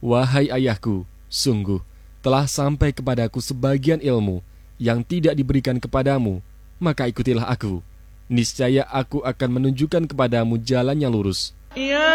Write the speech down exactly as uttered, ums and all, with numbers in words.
Wahai ayahku, sungguh telah sampai kepadaku sebagian ilmu yang tidak diberikan kepadamu, maka ikutilah aku. Niscaya aku akan menunjukkan kepadamu jalan yang lurus.